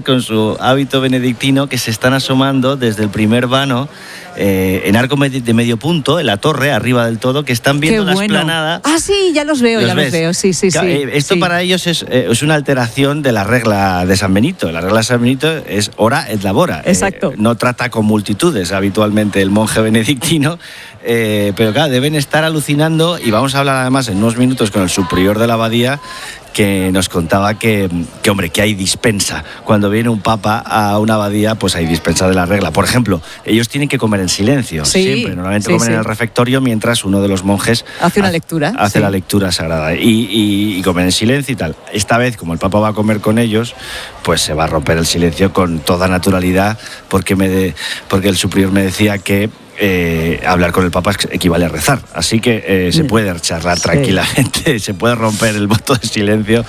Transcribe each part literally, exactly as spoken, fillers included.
con su hábito benedictino, que se están asomando desde el primer vano eh, en arco de medio punto, en la torre, arriba del todo, que están viendo Qué bueno. la explanada. Ah, sí, ya los veo, ¿Los ya ves? los veo, sí, sí, sí. Esto sí. para ellos es, eh, es una alteración de la regla de San Benito. La regla de San Benito es ora et labora. Exacto. Eh, no trata con multitudes habitualmente el monje benedictino, eh, pero claro, deben estar alucinando, y vamos a hablar además en unos minutos con el superior de la abadía, que nos contaba que, que, hombre, que hay dispensa. Cuando viene un papa a una abadía, pues hay dispensa de la regla. Por ejemplo, ellos tienen que comer en silencio, sí, siempre. Normalmente sí, comen sí. en el refectorio mientras uno de los monjes hace una lectura. Hace sí. la lectura sagrada. Y, y, y comen en silencio y tal. Esta vez, como el papa va a comer con ellos, pues se va a romper el silencio con toda naturalidad, porque, me de, porque el superior me decía que Eh, hablar con el Papa equivale a rezar, así que eh, se puede charlar sí. tranquilamente, se puede romper el voto de silencio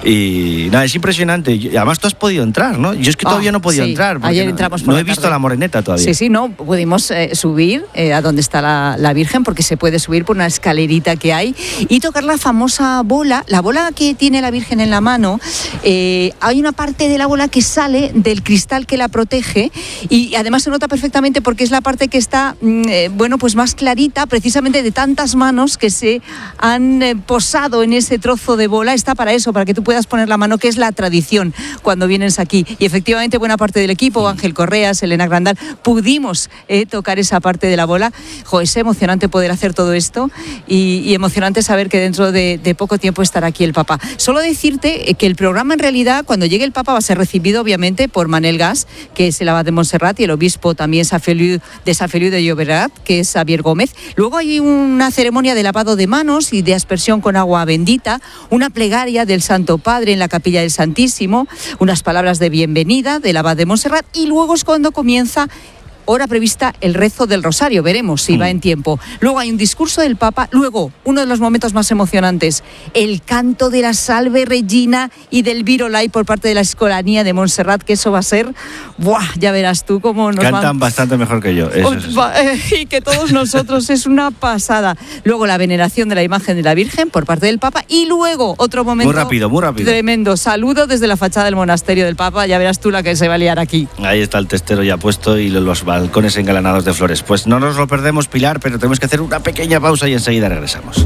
y nada, es impresionante. Y además tú has podido entrar, ¿no? Yo es que todavía oh, no he podido sí. entrar. Ayer no, entramos por No la he visto tarde. la moreneta todavía. Sí, sí, no, pudimos eh, subir eh, a donde está la, la Virgen, porque se puede subir por una escalerita que hay y tocar la famosa bola, la bola que tiene la Virgen en la mano. Eh, hay una parte de la bola que sale del cristal que la protege y además se nota perfectamente porque es la parte que está Eh, bueno, pues más clarita, precisamente de tantas manos que se han eh, posado en ese trozo de bola. Está para eso, para que tú puedas poner la mano, que es la tradición cuando vienes aquí. Y efectivamente buena parte del equipo, Ángel Correas, Elena Grandal, pudimos eh, tocar esa parte de la bola. Jo, es emocionante poder hacer todo esto y, y emocionante saber que dentro de, de poco tiempo estará aquí el Papa. Solo decirte que el programa en realidad, cuando llegue el Papa, va a ser recibido obviamente por Manel Gas, que es el abad de Montserrat, y el obispo también de San Feliu de Llobregat, que es Xavier Gómez. Luego hay una ceremonia de lavado de manos y de aspersión con agua bendita, una plegaria del Santo Padre en la Capilla del Santísimo, unas palabras de bienvenida del abad de Montserrat, y luego es cuando comienza hora prevista el rezo del rosario. Veremos si mm. va en tiempo. Luego hay un discurso del Papa. Luego, uno de los momentos más emocionantes, el canto de la Salve Regina y del Virolai por parte de la Escolanía de Montserrat, que eso va a ser, ¡buah! Ya verás tú cómo nos Cantan van... bastante mejor que yo. Eso, oh, eso. Va, eh, y que todos nosotros, es una pasada. Luego la veneración de la imagen de la Virgen por parte del Papa. Y luego otro momento... Muy rápido, muy rápido. Tremendo. Saludo desde la fachada del monasterio del Papa. Ya verás tú la que se va a liar aquí. Ahí está el testero ya puesto y los balcones engalanados de flores. Pues no nos lo perdemos, Pilar, pero tenemos que hacer una pequeña pausa y enseguida regresamos.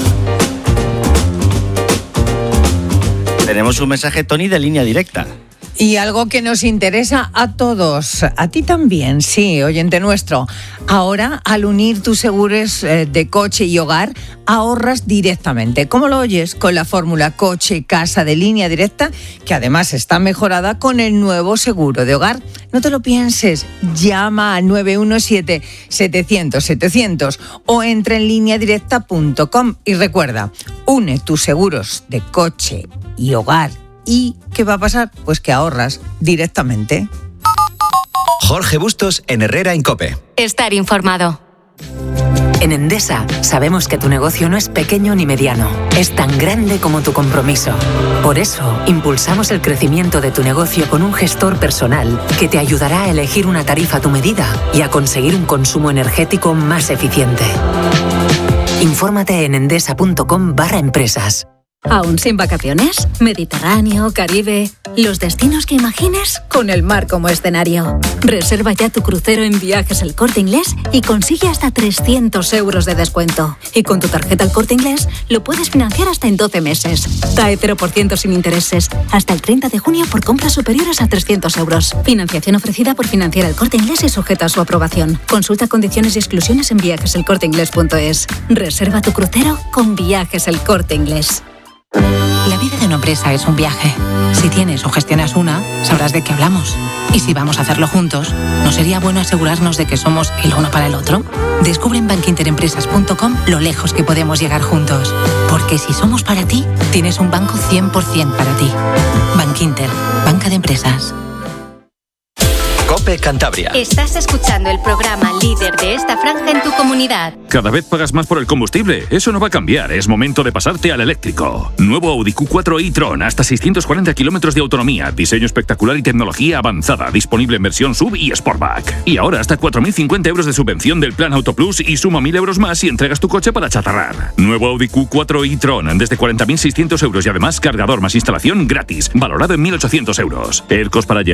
Tenemos un mensaje, Tony, de línea directa. Y algo que nos interesa a todos, a ti también, sí, oyente nuestro. Ahora, al unir tus seguros de coche y hogar, ahorras directamente. ¿Cómo lo oyes? Con la fórmula coche-casa de línea directa, que además está mejorada con el nuevo seguro de hogar. No te lo pienses, llama al nueve uno siete, setecientos, setecientos o entra en línea directa punto com y recuerda, une tus seguros de coche y hogar. ¿Y qué va a pasar? Pues que ahorras directamente. Jorge Bustos en Herrera en COPE. Estar informado. En Endesa sabemos que tu negocio no es pequeño ni mediano, es tan grande como tu compromiso. Por eso, impulsamos el crecimiento de tu negocio con un gestor personal que te ayudará a elegir una tarifa a tu medida y a conseguir un consumo energético más eficiente. Infórmate en endesa punto com barra empresas. ¿Aún sin vacaciones? Mediterráneo, Caribe... Los destinos que imagines con el mar como escenario. Reserva ya tu crucero en Viajes El Corte Inglés y consigue hasta trescientos euros de descuento. Y con tu tarjeta El Corte Inglés lo puedes financiar hasta en doce meses. Trae cero por ciento sin intereses. Hasta el treinta de junio por compras superiores a trescientos euros. Financiación ofrecida por Financiera El Corte Inglés y sujeta a su aprobación. Consulta condiciones y exclusiones en viajes el corte inglés punto es. Reserva tu crucero con Viajes El Corte Inglés. La vida de una empresa es un viaje. Si tienes o gestionas una, sabrás de qué hablamos. Y si vamos a hacerlo juntos, ¿no sería bueno asegurarnos de que somos el uno para el otro? Descubre en bankinterempresas punto com lo lejos que podemos llegar juntos. Porque si somos para ti, tienes un banco cien por ciento para ti. Bankinter, banca de empresas. COPE Cantabria. Estás escuchando el programa líder de esta franja en tu comunidad. Cada vez pagas más por el combustible. Eso no va a cambiar. Es momento de pasarte al eléctrico. Nuevo Audi Q cuatro e-tron. Hasta seiscientos cuarenta kilómetros de autonomía. Diseño espectacular y tecnología avanzada. Disponible en versión sub y Sportback. Y ahora hasta cuatro mil cincuenta euros de subvención del plan Auto Plus y suma mil euros más si entregas tu coche para chatarrar. Nuevo Audi Q cuatro e-tron. Desde cuarenta mil seiscientos euros y además cargador más instalación gratis. Valorado en mil ochocientos euros. Ercos para allá.